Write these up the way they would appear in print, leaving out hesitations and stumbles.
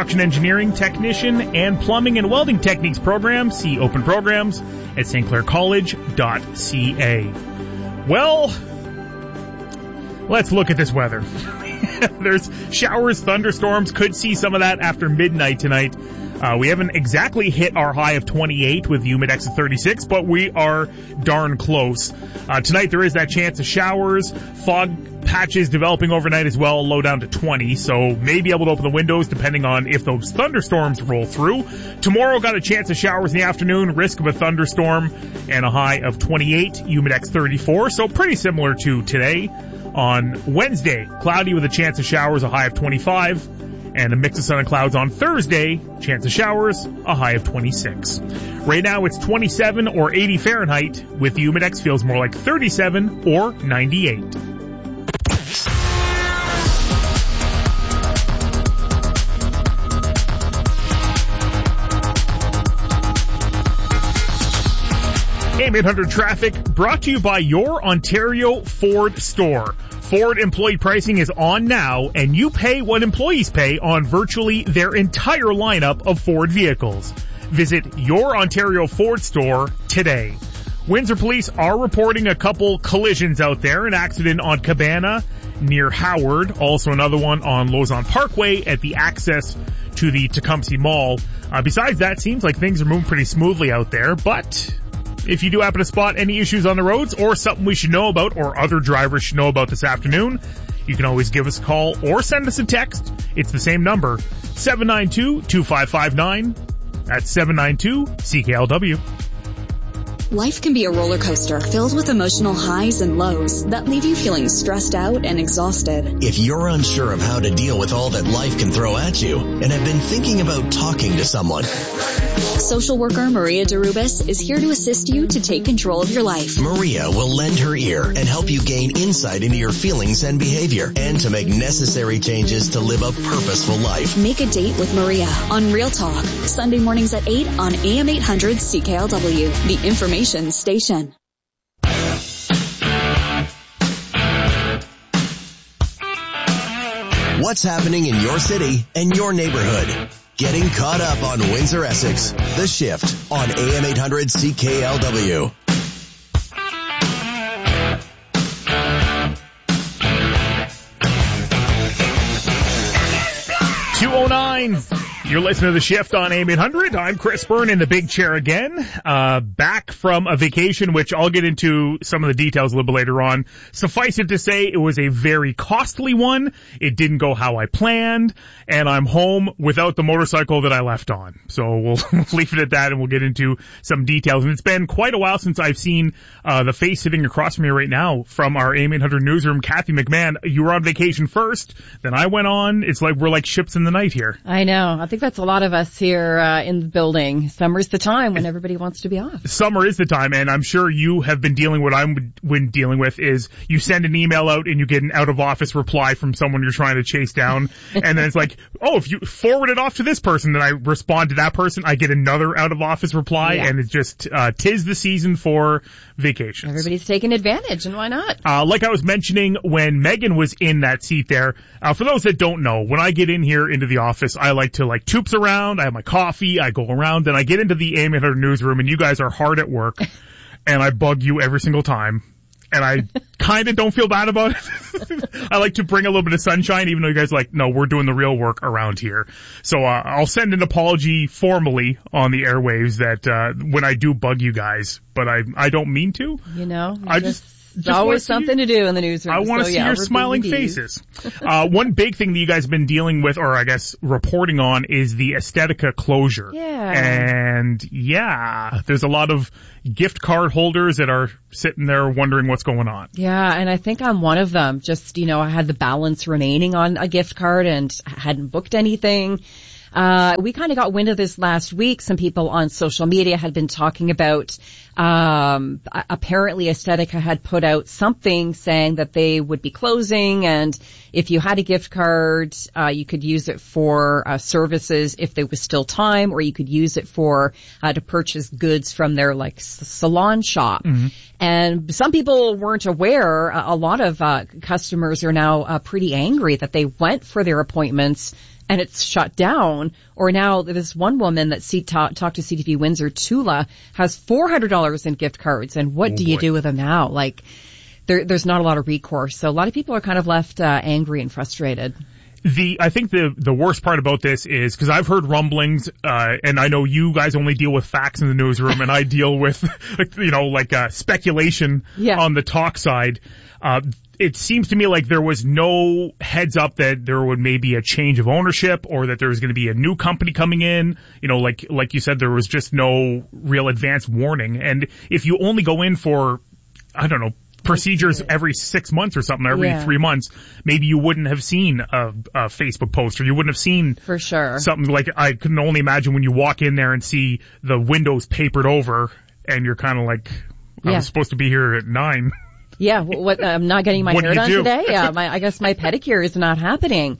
construction engineering technician, and plumbing and welding techniques programs. See open programs at stclaircollege.ca. Well, let's look at this weather. There's showers, thunderstorms. Could see some of that after midnight tonight. We haven't exactly hit our high of 28 with the humidex of 36, but we are darn close. Tonight there is that chance of showers, fog patches developing overnight as well, low down to 20, so may be able to open the windows depending on if those thunderstorms roll through. Tomorrow got a chance of showers in the afternoon, risk of a thunderstorm, and a high of 28, humidex 34, so pretty similar to today. On Wednesday, cloudy with a chance of showers, a high of 25. And a mix of sun and clouds on Thursday, chance of showers, a high of 26. Right now it's 27 or 80 Fahrenheit, with the humidex feels more like 37 or 98. AM 800 traffic brought to you by your Ontario Ford store. Ford employee pricing is on now, and you pay what employees pay on virtually their entire lineup of Ford vehicles. Visit your Ontario Ford store today. Windsor police are reporting a couple collisions out there, an accident on Cabana near Howard, also another one on Lausanne Parkway at the access to the Tecumseh Mall. Besides that, seems like things are moving pretty smoothly out there, but if you do happen to spot any issues on the roads or something we should know about or other drivers should know about this afternoon, you can always give us a call or send us a text. It's the same number, 792-2559. That's 792-CKLW. Life can be a roller coaster filled with emotional highs and lows that leave you feeling stressed out and exhausted. If you're unsure of how to deal with all that life can throw at you and have been thinking about talking to someone, social worker Maria DeRubis is here to assist you to take control of your life. Maria will lend her ear and help you gain insight into your feelings and behavior and to make necessary changes to live a purposeful life. Make a date with Maria on Real Talk, Sunday mornings at 8 on AM 800 CKLW, the information station. What's happening in your city and your neighborhood? Getting caught up on Windsor Essex. The Shift on AM 800 CKLW. 209. You're listening to The Shift on AM 800. I'm Chris Byrne in the big chair again. Back from a vacation, which I'll get into some of the details a little bit later on. Suffice it to say, it was a very costly one. It didn't go how I planned, and I'm home without the motorcycle that I left on. So we'll leave it at that, and we'll get into some details. And it's been quite a while since I've seen the face sitting across from me right now from our AM 800 newsroom, Kathy McMahon. You were on vacation first, then I went on. It's like we're like ships in the night here. I know. I think that's a lot of us here in the building. Summer's the time when everybody wants to be off. Summer is the time, and I'm sure you have been dealing with what I'm been dealing with is you send an email out and you get an out-of-office reply from someone you're trying to chase down, and then it's like, oh, if you forward it off to this person, then I respond to that person, I get another out-of-office reply, and it's just, 'tis the season for vacations. Everybody's taking advantage, and why not? Like I was mentioning when Megan was in that seat there, for those that don't know, when I get in here into the office, I like to toops around, I have my coffee, I go around, then I get into the AM 800 newsroom, and you guys are hard at work, and I bug you every single time, and I kind of don't feel bad about it. I like to bring a little bit of sunshine, even though you guys are like, no, we're doing the real work around here. So I'll send an apology formally on the airwaves that when I do bug you guys, but I don't mean to. You know, I just There's always something to do in the newsroom. I want to see your smiling faces. One big thing that you guys have been dealing with, or I guess reporting on, is the Estetica closure. Yeah. And there's a lot of gift card holders that are sitting there wondering what's going on. Yeah, and I think I'm one of them. Just, I had the balance remaining on a gift card and hadn't booked anything. We kind of got wind of this last week. Some people on social media had been talking about Apparently Estetica had put out something saying that they would be closing, and if you had a gift card, you could use it for services if there was still time, or you could use it for to purchase goods from their like salon shop. Mm-hmm. And some people weren't aware. A lot of customers are now pretty angry that they went for their appointments and it's shut down. Or now this one woman that talked to CTV Windsor, Tula, has $400 in gift cards. And what do you do with them now? Like, there's not a lot of recourse. So a lot of people are kind of left angry and frustrated. I think the worst part about this is, because I've heard rumblings, and I know you guys only deal with facts in the newsroom, and I deal with, speculation on the talk side. It seems to me like there was no heads up that there would maybe a change of ownership, or that there was going to be a new company coming in. Like you said, there was just no real advance warning. And if you only go in for, I don't know, procedures every 6 months or something, every 3 months, maybe you wouldn't have seen a Facebook post, or you wouldn't have seen for sure something like, I can only imagine when you walk in there and see the windows papered over and you're kind of like, I was supposed to be here at 9. Yeah, I'm not getting my hair done today. I guess my pedicure is not happening.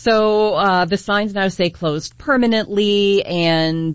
So the signs now say closed permanently, and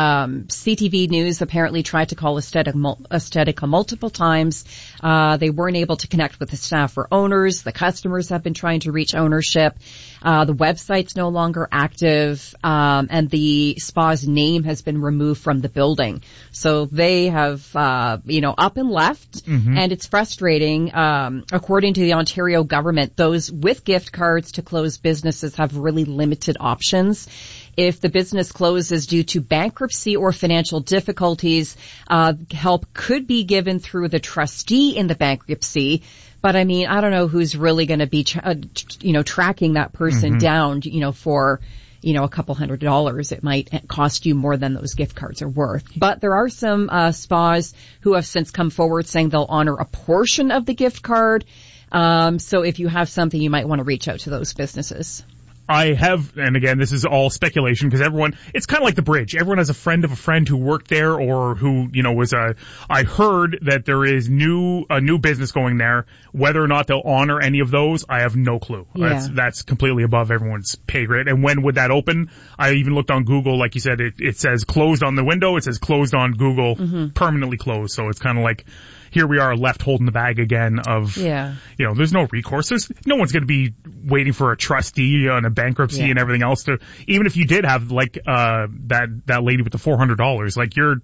CTV News apparently tried to call Estetica multiple times. They weren't able to connect with the staff or owners. The customers have been trying to reach ownership. The website's no longer active, and the spa's name has been removed from the building. So they have, up and left, and it's frustrating. According to the Ontario government, those with gift cards to close businesses have really limited options. If the business closes due to bankruptcy or financial difficulties, help could be given through the trustee in the bankruptcy. But I mean, I don't know who's really going to be, tracking that person down, for, a couple $100. It might cost you more than those gift cards are worth. But there are some spas who have since come forward saying they'll honor a portion of the gift card. So if you have something, you might want to reach out to those businesses. I have, and again, this is all speculation, because it's kind of like the bridge. Everyone has a friend of a friend who worked there, or who, I heard that there is a new business going there. Whether or not they'll honor any of those, I have no clue. Yeah. That's completely above everyone's pay grade. And when would that open? I even looked on Google, like you said, it says closed on the window, it says closed on Google, permanently closed. So it's kind of like, here we are left holding the bag again of, there's no recourse. No one's going to be waiting for a trustee on a bankruptcy and everything else to, even if you did have that lady with the $400, like you're,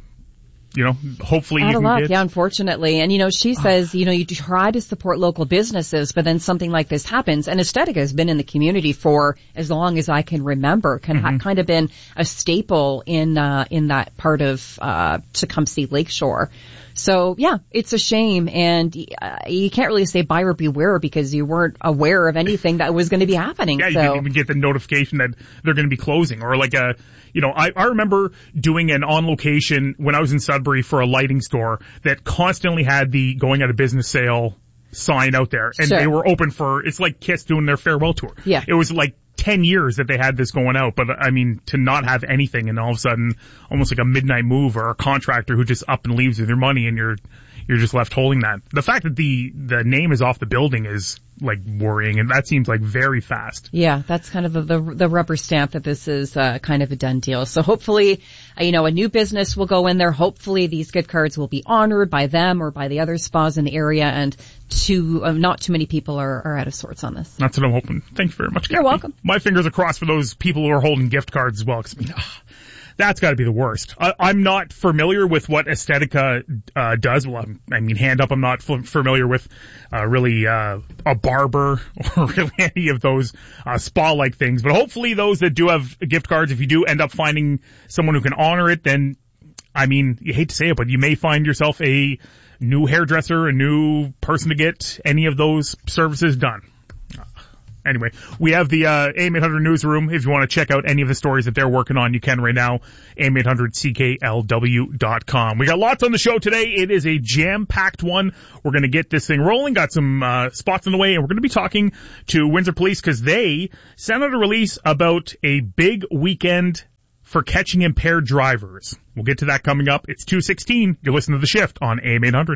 hopefully out you of can luck, get. Yeah, unfortunately. And she says, you try to support local businesses, but then something like this happens. And Estetica has been in the community for as long as I can remember, kind of been a staple in that part of, Tecumseh Lakeshore. So yeah, it's a shame, and you can't really say buyer beware because you weren't aware of anything that was going to be happening. Yeah, you didn't even get the notification that they're going to be closing, or like I remember doing an on location when I was in Sudbury for a lighting store that constantly had the going out of business sale sign out there, and they were open for, it's like Kiss doing their farewell tour. Yeah. It was like 10 years that they had this going out, but I mean, to not have anything and all of a sudden almost like a midnight move, or a contractor who just up and leaves with your money, and you're just left holding that. The fact that the name is off the building is like worrying, and that seems like very fast. Yeah, that's kind of the rubber stamp that this is kind of a done deal. So hopefully, a new business will go in there. Hopefully these gift cards will be honored by them or by the other spas in the area, and not too many people are out of sorts on this. That's what I'm hoping. Thank you very much, Kathy. You're welcome. My fingers are crossed for those people who are holding gift cards as well, because that's got to be the worst. I'm not familiar with what Estetica does. Well, I mean, hand up, I'm not familiar with really a barber or really any of those spa-like things. But hopefully those that do have gift cards, if you do end up finding someone who can honor it, then, I mean, you hate to say it, but you may find yourself a new hairdresser, a new person to get any of those services done. Anyway, we have the AM 800 newsroom. If you want to check out any of the stories that they're working on, you can right now, am800cklw.com. We got lots on the show today. It is a jam-packed one. We're going to get this thing rolling. Got some spots on the way, and we're going to be talking to Windsor Police because they sent out a release about a big weekend for catching impaired drivers. We'll get to that coming up. It's 2:16. You're listening to The Shift on AM 800.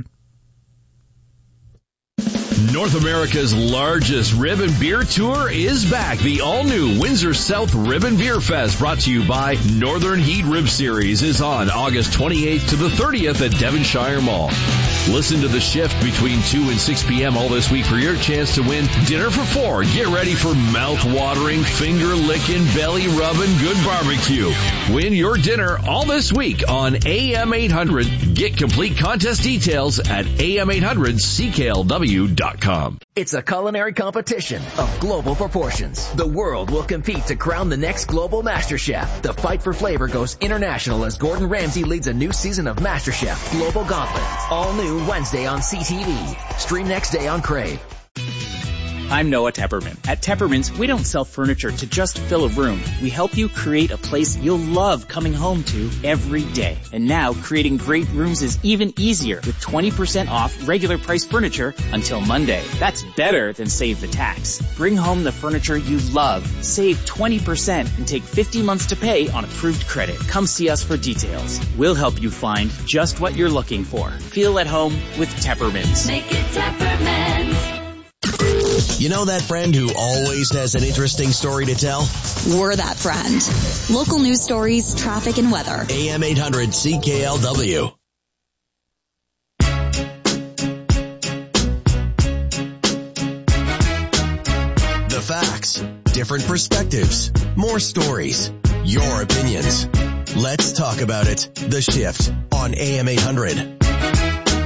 North America's largest Ribbon Beer Tour is back. The all-new Windsor South Ribbon Beer Fest, brought to you by Northern Heat Rib Series, is on August 28th to the 30th at Devonshire Mall. Listen to The Shift between 2 and 6 p.m. all this week for your chance to win dinner for 4. Get ready for mouth-watering, finger-licking, belly-rubbing good barbecue. Win your dinner all this week on AM 800. Get complete contest details at am800cklw.com. It's a culinary competition of global proportions. The world will compete to crown the next global MasterChef. The fight for flavor goes international as Gordon Ramsay leads a new season of MasterChef Global Gauntlet. All new Wednesday on CTV. Stream next day on Crave. I'm Noah Tepperman. At Tepperman's, we don't sell furniture to just fill a room. We help you create a place you'll love coming home to every day. And now, creating great rooms is even easier with 20% off regular price furniture until Monday. That's better than save the tax. Bring home the furniture you love, save 20%, and take 50 months to pay on approved credit. Come see us for details. We'll help you find just what you're looking for. Feel at home with Tepperman's. Make it Tepperman's. You know that friend who always has an interesting story to tell? We're that friend. Local news stories, traffic, and weather. AM 800 CKLW. The facts, different perspectives, more stories, your opinions. Let's talk about it. The Shift on AM 800.